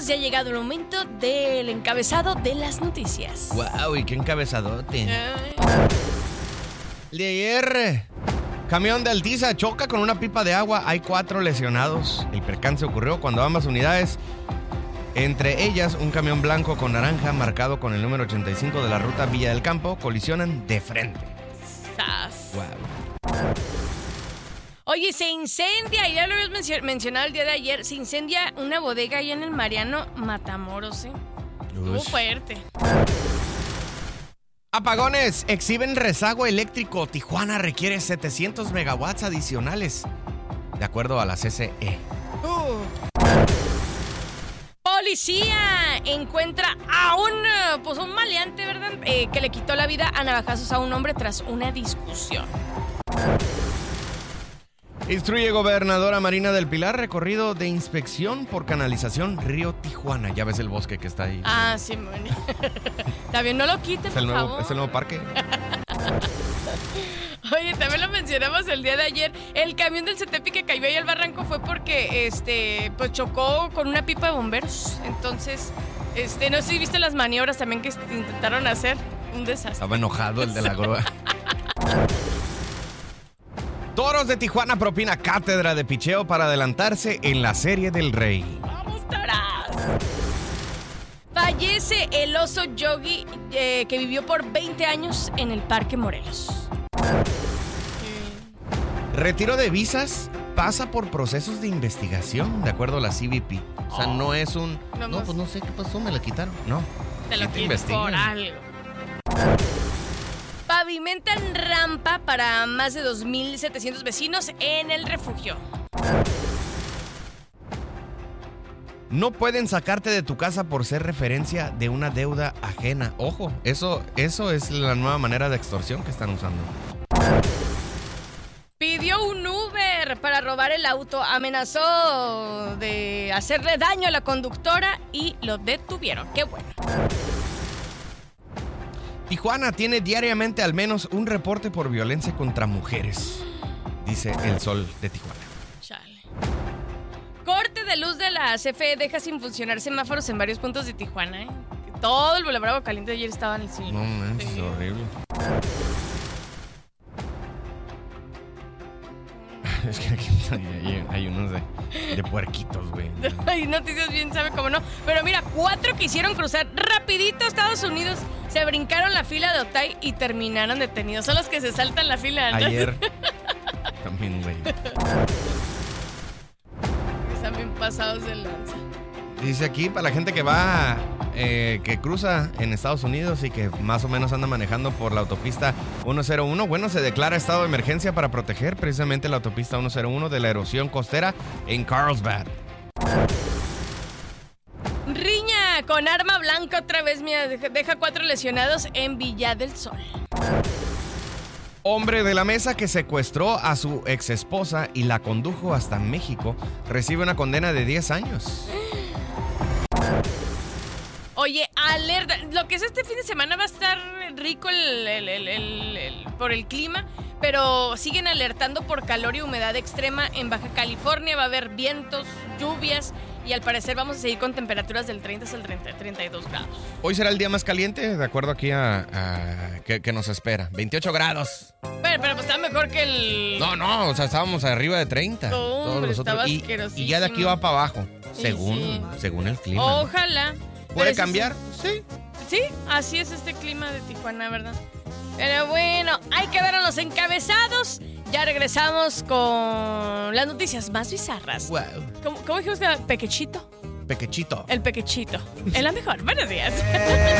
amigos, ya ha llegado el momento del encabezado de las noticias. ¡Wow! ¿Y qué encabezadote? El de ayer, camión de Altiza choca con una pipa de agua. Hay 4 lesionados. El percance ocurrió cuando ambas unidades, entre ellas un camión blanco con naranja marcado con el número 85 de la ruta Villa del Campo, colisionan de frente. ¡Wow! Oye, se incendia, ya lo habías mencionado el día de ayer, se incendia una bodega allá en el Mariano Matamoros, ¿eh? Muy fuerte. Apagones exhiben rezago eléctrico. Tijuana requiere 700 megawatts adicionales, de acuerdo a la CCE. Policía encuentra a un maleante, ¿verdad? Que le quitó la vida a navajazos a un hombre tras una discusión. Instruye gobernadora Marina del Pilar recorrido de inspección por canalización Río Tijuana. Ya ves el bosque que está ahí. Ah, sí, bueno. Está bien, no lo quite, por favor. Es el nuevo parque. Oye, también lo mencionamos el día de ayer. El camión del CETEPI que cayó ahí al barranco fue porque pues chocó con una pipa de bomberos. Entonces, no sé si viste las maniobras también que intentaron hacer. Un desastre. Estaba enojado el de la grúa. Toros de Tijuana propina cátedra de picheo para adelantarse en la Serie del Rey. ¡Vamos, Toras! Fallece el oso Yogi que vivió por 20 años en el Parque Morelos. Retiro de visas pasa por procesos de investigación, de acuerdo a la CBP. O sea, no es un... No, pues no sé qué pasó, me la quitaron. No. Te lo quitan por algo. Pavimentan rampa para más de 2,700 vecinos en el refugio. No pueden sacarte de tu casa por ser referencia de una deuda ajena. Ojo, eso es la nueva manera de extorsión que están usando. Pidió un Uber para robar el auto. Amenazó de hacerle daño a la conductora y lo detuvieron. ¡Qué bueno! Tijuana tiene diariamente al menos un reporte por violencia contra mujeres, dice El Sol de Tijuana. Chale. Corte de luz de la CFE deja sin funcionar semáforos en varios puntos de Tijuana, ¿eh? Todo el Boulevard Aguacaliente ayer estaba en el cine. No manches, sí. Horrible. Es que aquí hay unos de puerquitos, güey. Hay noticias bien, sabe cómo no. Pero mira, 4 quisieron cruzar rapidito a Estados Unidos, se brincaron la fila de Otay y terminaron detenidos. Son los que se saltan la fila, ¿no? Ayer también, güey. Están bien pasados de lanza. Dice aquí, para la gente que va, que cruza en Estados Unidos y que más o menos anda manejando por la autopista 101, bueno, se declara estado de emergencia para proteger precisamente la autopista 101 de la erosión costera en Carlsbad. Riña con arma blanca otra vez, mira, deja 4 lesionados en Villa del Sol. Hombre de la mesa que secuestró a su exesposa y la condujo hasta México recibe una condena de 10 años. Oye, alerta. Lo que es este fin de semana va a estar rico por el clima, pero siguen alertando por calor y humedad extrema en Baja California. Va a haber vientos, lluvias y al parecer vamos a seguir con temperaturas del 30 hasta el 32 grados. Hoy será el día más caliente, de acuerdo aquí a que nos espera. 28 grados. Pero pues está mejor que el... No, o sea, estábamos arriba de 30. Todos los otros. Y ya de aquí va para abajo, según el clima. Ojalá. ¿Puede cambiar? Sí. Sí, así es este clima de Tijuana, ¿verdad? Pero bueno, ahí quedaron los encabezados. Ya regresamos con las noticias más bizarras. Wow. ¿Cómo dijimos que era? ¿Pequechito? Pequechito. El pequechito. Es la mejor. Buenos días.